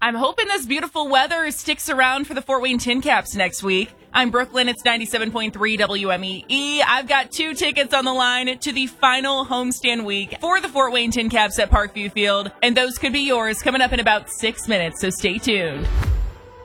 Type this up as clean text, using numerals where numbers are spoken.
I'm hoping this beautiful weather sticks around for the Fort Wayne Tin Caps next week. I'm Brooklyn. It's 97.3 WMEE. I've got 2 tickets on the line to the final homestand week for the Fort Wayne Tin Caps at Parkview Field, and those could be yours coming up in about 6 minutes, so stay tuned.